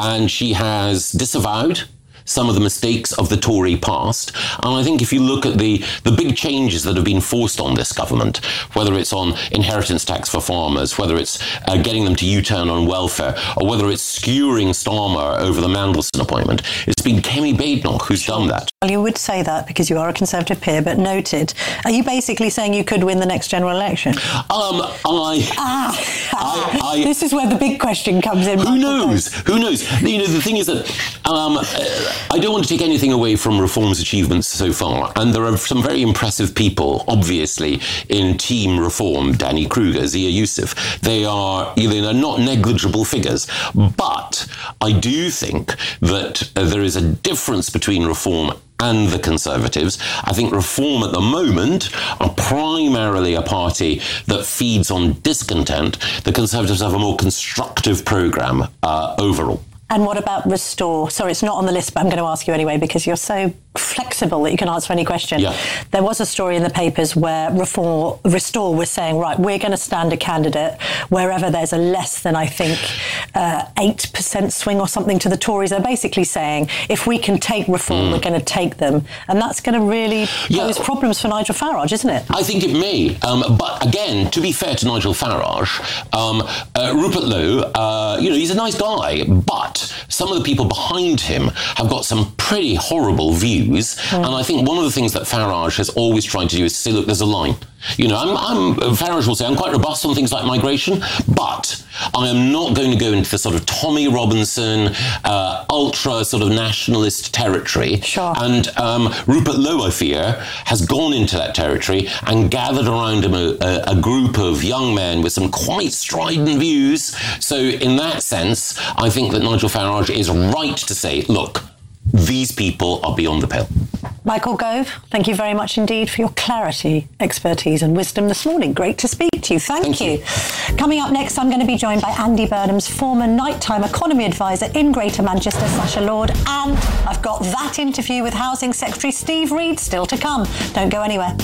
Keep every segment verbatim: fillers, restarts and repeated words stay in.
and she has disavowed some of the mistakes of the Tory past. And I think if you look at the, the big changes that have been forced on this government, whether it's on inheritance tax for farmers, whether it's uh, getting them to U-turn on welfare, or whether it's skewering Starmer over the Mandelson appointment, it's been Kemi Badenoch who's done that. Well, you would say that because you are a Conservative peer, but noted. Are you basically saying you could win the next general election? Um, I, ah, I, I... This is where the big question comes in. Who knows? Who knows? You know, the thing is that um, I don't want to take anything away from Reform's achievements so far, and there are some very impressive people, obviously, in Team Reform, Danny Kruger, Zia Youssef. They are, you know, they're not negligible figures, but I do think that uh, there is a difference between Reform and the Conservatives. I think Reform at the moment are primarily a party that feeds on discontent. The Conservatives have a more constructive programme uh, overall. And what about Restore? Sorry, it's not on the list, but I'm going to ask you anyway because you're so flexible that you can answer any question. Yeah. There was a story in the papers where Reform, Restore was saying, right, we're going to stand a candidate wherever there's a less than, I think, uh, eight percent swing or something to the Tories. They're basically saying, if we can take Reform, mm. we're going to take them. And that's going to really yeah. pose problems for Nigel Farage, isn't it? I think it may. Um, but again, to be fair to Nigel Farage, um, uh, Rupert Lowe, uh, you know, he's a nice guy, but some of the people behind him have got some pretty horrible views. Mm. And I think one of the things that Farage has always tried to do is to say, look, there's a line. You know, I'm, I'm, Farage will say, I'm quite robust on things like migration, but I am not going to go into the sort of Tommy Robinson, uh, ultra sort of nationalist territory. Sure. And um, Rupert Lowe, I fear, has gone into that territory and gathered around him a, a, a group of young men with some quite strident views. So in that sense, I think that Nigel Farage is right to say, look, these people are beyond the pale. Michael Gove, thank you very much indeed for your clarity, expertise and wisdom this morning. Great to speak to you. Thank, Thank you. you. Coming up next, I'm going to be joined by Andy Burnham's former nighttime economy advisor in Greater Manchester, Sacha Lord, and I've got that interview with Housing Secretary Steve Reed still to come. Don't go anywhere.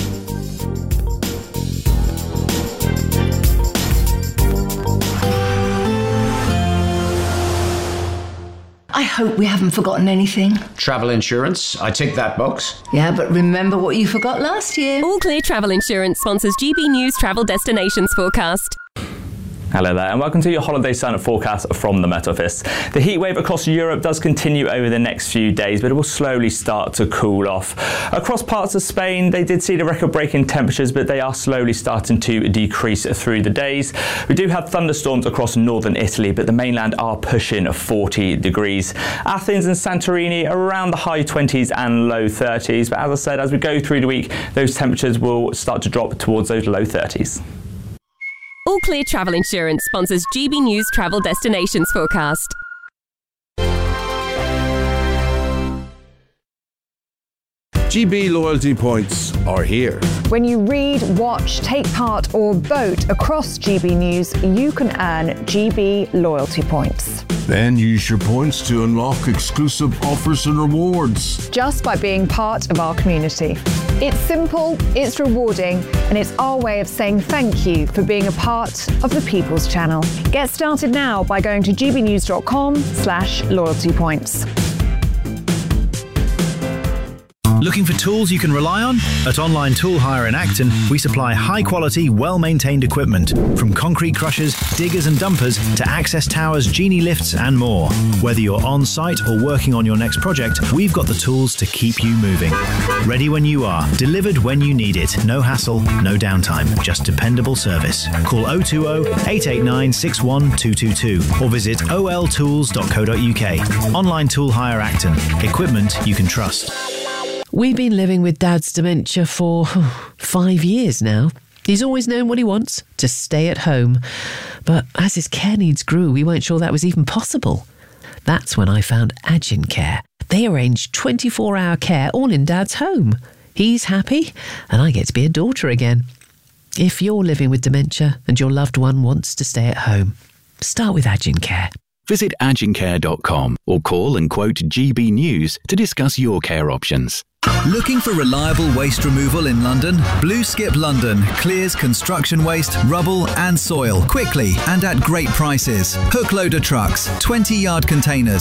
I hope we haven't forgotten anything. Travel insurance, I tick that box. Yeah, but remember what you forgot last year. All Clear Travel Insurance sponsors G B News Travel Destinations Forecast. Hello there and welcome to your holiday sun forecast from the Met Office. The heat wave across Europe does continue over the next few days, but it will slowly start to cool off. Across parts of Spain, they did see the record-breaking temperatures, but they are slowly starting to decrease through the days. We do have thunderstorms across northern Italy, but the mainland are pushing forty degrees. Athens and Santorini around the high twenties and low thirties, but as I said, as we go through the week, those temperatures will start to drop towards those low thirties. All Clear Travel Insurance sponsors G B News Travel Destinations Forecast. G B loyalty points are here. When you read, watch, take part or vote across G B News, you can earn G B loyalty points. Then use your points to unlock exclusive offers and rewards. Just by being part of our community. It's simple, it's rewarding, and it's our way of saying thank you for being a part of the People's Channel. Get started now by going to gbnews.com slash loyalty points. Looking for tools you can rely on? At Online Tool Hire in Acton, we supply high-quality, well-maintained equipment, from concrete crushers, diggers and dumpers to access towers, genie lifts and more. Whether you're on-site or working on your next project, we've got the tools to keep you moving. Ready when you are, delivered when you need it. No hassle, no downtime, just dependable service. Call oh two oh, eight eight nine, six one two two two or visit o l tools dot co dot u k. Online Tool Hire Acton. Equipment you can trust. We've been living with Dad's dementia for five years now. He's always known what he wants, to stay at home. But as his care needs grew, we weren't sure that was even possible. That's when I found Agin Care. They arrange twenty-four hour care all in Dad's home. He's happy, and I get to be a daughter again. If you're living with dementia and your loved one wants to stay at home, start with Agin Care. Visit agin care dot com or call and quote G B News to discuss your care options. Looking for reliable waste removal in London? Blue Skip London clears construction waste, rubble and soil quickly and at great prices. Hook loader trucks, twenty yard containers,